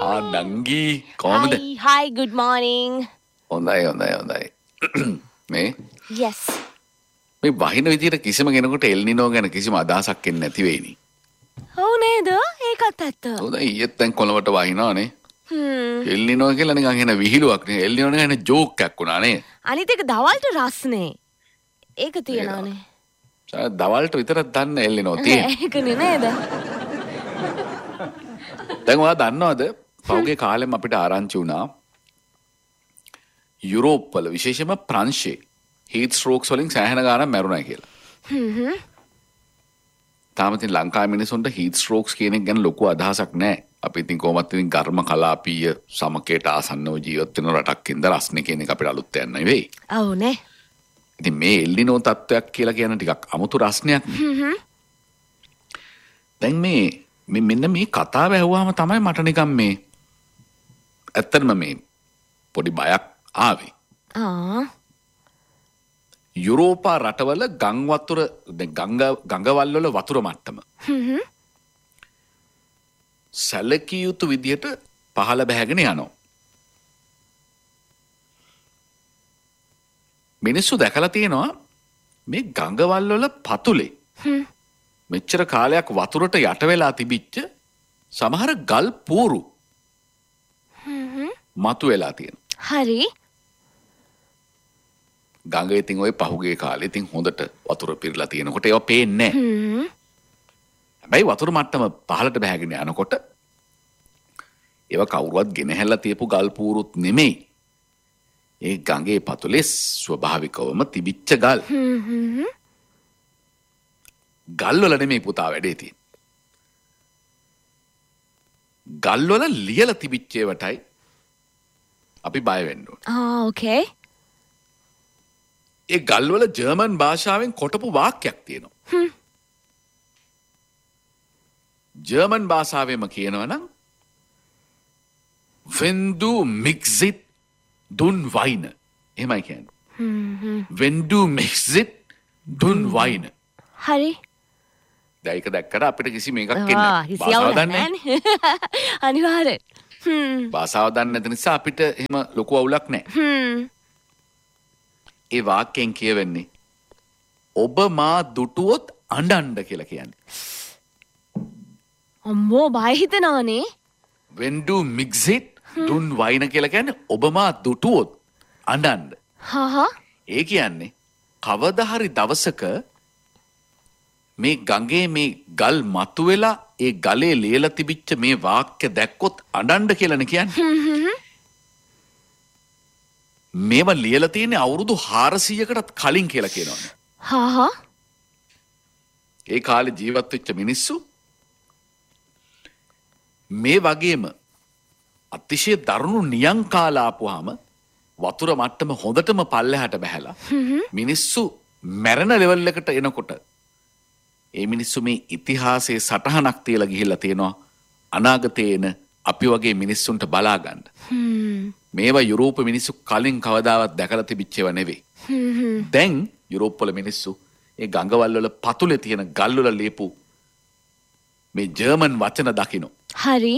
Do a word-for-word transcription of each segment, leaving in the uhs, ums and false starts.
ආ නංගි කොහමද? Hi, hi, good morning. හොඳයි හොඳයි හොඳයි. මේ Yes. මේ වහින විදියට කිසිම කෙනෙකුට එල් නිනෝ ගැන කිසිම අදහසක් එන්නේ නැති වෙයිනි. ඔව් නේද? ඒකත් ඇත්ත. හොඳයි ඊයේත් දැන් කොළඹට වහිනවානේ. හ්ම්. එල් නිනෝ කියලා නිකන් එන විහිළුවක් නේ. එල් නිනෝ නිකන් ජෝක් එකක් වුණා නේ. අනිත් එක දවල්ට රස්නේ. ඒක තියනවානේ. සාර දවල්ට විතරක් දන්න එල් නිනෝ තියෙන. ඒකනේ නේද? දැන් ඔයා දන්නවද පහුගිය කාලෙම අපිට ආරංචි වුණා යුරෝප් වල විශේෂයෙන්ම ප්‍රංශේ හීට් ස්ට්‍රෝක්ස් වලින් සෑහෙන ගාණක් මැරුණා කියලා. හ්ම් හ්ම්. තාම ඉතින් ලංකාවේ මිනිසුන්ට හීට් ස්ට්‍රෝක්ස් කියන එක ගැන ලොකු අදහසක් නැහැ. අපි ඉතින් කොහොමත් ඉතින් ඝර්ම කලාපීය සමකයට ආසන්නව ජීවත් වෙන රටක් ඉඳලා රස්නේ කියන එක අපිට අලුත් යන්නේ නෙවෙයි. ඔව් නේ. ඉතින් මේ එල් නිනෝ තත්වයක් කියලා කියන ටිකක් අමුතු රස්නයක් නේ. හ්ම් හ්ම්. දැන් මේ මේ මෙන්න මේ කතාව ඇහුවාම තමයි මට නිකන් මේ ඇත්තටම මේ පොඩි බයක් ආවේ. ආ. යුරෝපා රටවල ගං වතුර ගංග ගඟවල් වල වතුර මට්ටම හ්ම් හ්ම්. සැලකිය යුතු විදියට පහළ බැහැගෙන යනවා. මිනිස්සු දැකලා තියෙනවා මේ ගඟවල් වල පතුලේ හ්ම්. මෙච්චර කාලයක් වතුරට යට වෙලා තිබිච්ච සමහර ගල් පෝරු හ්ම් හ්ම්. මතු වෙලා තියෙනවා. හරි. ගඟේ ඉතින් ওই පහුගිය කාලේ ඉතින් හොඳට වතුර පිරලා තියෙනකොට ඒවා පේන්නේ නැහැ. හ්ම්. හැබැයි වතුර මට්ටම පහළට බැහැගෙන යනකොට ඒවා කවුරුවත් ගෙනහැල්ලා තියපු ගල් පූරුත් නෙමෙයි. ඒ ගඟේ පතුලේ ස්වභාවිකවම තිබිච්ච ගල්. හ්ම් හ්ම්. ගල් වල නෙමෙයි පුතා වැඩේ තියෙන්නේ. ගල් වල ලියලා තිබිච්ච ඒවටයි අපි බය වෙන්න ඕනේ. ආ ඕකේ. ඒ ගල් වල ජර්මන් භාෂාවෙන් කොටපු වාක්‍යයක් තියෙනවා. හ්ම්. ජර්මන් භාෂාවෙම කියනවනම් when du mixit dun weine. එහෙමයි කියන්නේ. හ්ම් හ්ම්. when du mixit dun weine. හරි. දැන් ඒක දැක්කට අපිට කිසි මේකක් ආ එන්නේ නැහැ. භාෂාව දන්නේ නැහැ. නෑනේ. අනිවාර්යෙන්. හ්ම්. භාෂාව දන්නේ නැති නිසා අපිට එහෙම ලොකු අවුලක් නැහැ. හ්ම්. ඒ වාක්‍යයෙන් කියවෙන්නේ ඔබ මා දුටුවොත් අඬන්න කියලා කියන්නේ. අම්මෝ බය හිතනවනේ. when du mixit dun weine කියලා කියන්නේ ඔබ මා දුටුවොත් අඬන්න. හා හා. ඒ කියන්නේ කවදා හරි දවසක මේ ගඟේ මේ ගල් මතුවෙලා ඒ ගලේ ලියලා තිබිච්ච මේ වාක්‍ය දැක්කොත් අඬන්න කියලානේ කියන්නේ. හ්ම් හ්ම්. මේවා ලියලා තියෙන්නේ අවුරුදු හාරසීයකටත් කලින් කියලා කියනවනේ. හා හා. ඒ කාලේ ජීවත් වෙච්ච මිනිස්සු මේ වගේම අතිශය දරුණු නියං කාලා ආපුවාම වතුර මට්ටම හොඳටම පල්ලෙහාට බැහැලා මිනිස්සු මැරෙන ලෙවල් එකට එනකොට ඒ මිනිස්සු මේ ඉතිහාසයේ සටහනක් තියලා ගිහිල්ලා තියෙනවා අනාගතේ එන අපි වගේ මිනිස්සුන්ට බලා ගන්න. හ්ම්. මේවා යුරෝප මිනිස්සු කලින් කවදාවත් දැකලා තිබිච්ච ඒවා නෙවෙයි. හ්ම් හ්ම්. දැන් යුරෝප වල මිනිස්සු ඒ ගඟවල් වල පතුලේ තියෙන ගල් වල ලියපු මේ ජර්මන් වචන දකින්න. හරි.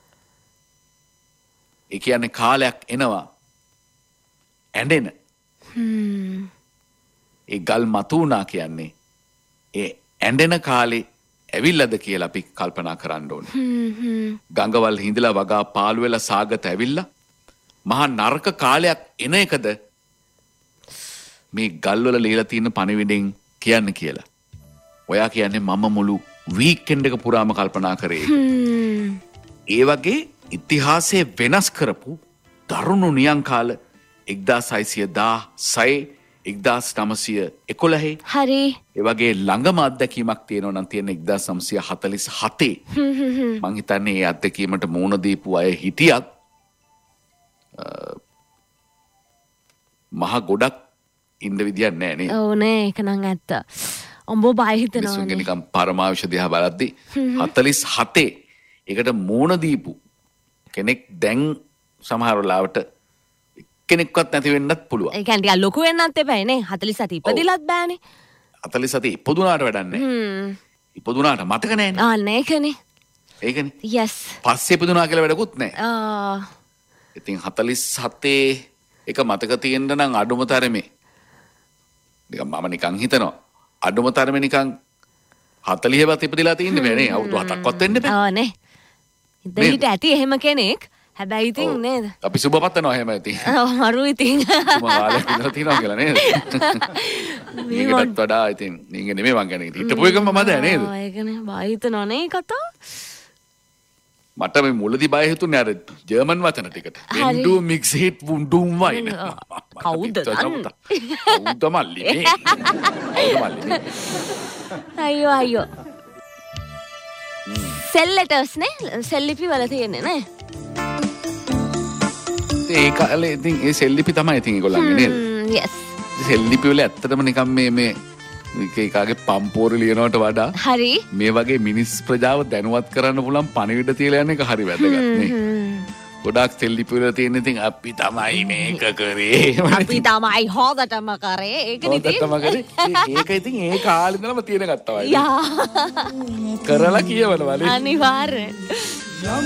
ඒ කියන්නේ කාලයක් එනවා ඇඬෙන. හ්ම්. ඒ ගල් මතු වුණා කියන්නේ ඒ ඇඬෙන කාලේ ඇවිල්ලාද කියලා අපි කල්පනා කරන්න ඕනේ. හ්ම් හ්ම්. ගඟවල් හිඳලා වගා පාළු වෙලා සාගත ඇවිල්ලා මහා නරක කාලයක් එන එකද මේ ගල් වල ලියලා තියෙන පණිවිඩෙන් කියන්නේ කියලා. ඔයා කියන්නේ මම මුළු වීකෙන්ඩ් එක පුරාම කල්පනා කරේ. හ්ම්. ඒ වගේ ඉතිහාසයේ වෙනස් කරපු දරුණු නියං කාල එක්දාස් හයසිය දහසය එක්දාස් නවසිය එකොළහ හරි. ඒ වගේ ළඟම අත්දැකීමක් තියෙනවා නම් තියෙන එක්දාස් නවසිය හතළිස් හතේ මං හිතන්නේ ඒ අත්දැකීමට මුහුණ දීපු අය හිටියත් මහ ගොඩක් ඉන්න විදියක් නැහැ නේ. ඔව් නේ ඒක නම් ඇත්ත. උඹ බය හිතනවනේ. මිනිස්සුන්ගේ නිකන් පරමාවිෂ දිහා බලද්දි හතළිස් හතේ ඒකට මුහුණ දීපු කෙනෙක් දැන් සමහර වෙලාවට කෙනෙක්වත් නැති වෙන්නත් පුළුවන්. ඒ කියන්නේ ටිකක් ලොකු වෙන්නත් එපායි නේ. හතළිස් හත ඉපදිලත් බෑනේ. හතළිස් හත ඉපදුනාට වැඩක් නැහැ. හ්ම්. ඉපදුනාට මතක නැහැනේ. ආ නේකනේ. ඒකනේ. yes පස්සේ ඉපදුනා කියලා වැඩකුත් නැහැ. ආ ඉතින් හතළිස් හතේ එක මතක තියෙන්න නම් අඩුම තරමේ නිකන් මම නිකන් හිතනවා අඩුම තරමේ නිකන් හතළිහවත් ඉපදිලා තින්නේ බෑ නේ අවුරුදු හතක්වත් වෙන්න බෑ. ආ නේ. ඉතින් ඇති එහෙම කෙනෙක්. හැබැයි ඉතින් නේද? අපි සුබ පතනවා එහෙම ඉතින්. ඔව් මරු ඉතින්. මම ආලේ ඉඳලා තියනවා කියලා නේද? මේකටත් වඩා ඉතින් නින්ගේ නෙමෙයි මං කියන්නේ හිටපු එකම මම දැන නේද? ආ ඒකනේ බයිතනවා නේ කතා. මට මේ මුලදී බය හිතුනේ අර ජර්මන් වචන ටිකට. when du mix it wundum wine. කවුද දන්නේ? කවුද මල්ලි මේ? කවුද මල්ලි මේ? අයියෝ අයියෝ. සෙල් ලෙටර්ස් නේ? සෙල් ලිපි වල තියෙන්නේ නේ? ඒ කාලේ ඉතින් ඒ සෙල් ලිපි තමයි ඉතින් ඒගොල්ලන්ගේ නේද? yes. සෙල් ලිපි වල ඇත්තටම නිකන් මේ මේ එක එකාගේ පම්පෝරු ලියනවට වඩා හරි මේ වගේ මිනිස් ප්‍රජාව දැනුවත් කරන්න පුළුවන් පණිවිඩ තියලා යන එක හරි වැදගත් නේ. ගොඩාක් සෙල් ලිපි වල තියෙන ඉතින් අපි තමයි මේක කරේ. අපි තමයි හොදටම කරේ. ඒකනේ ඉතින්. හොදටම කරේ. ඒක ඉතින් ඒ කාලේ ඉඳලම තියෙන ගත්තා වගේ. යා. කරලා කියවනවා නේ. අනිවාර්යෙන්.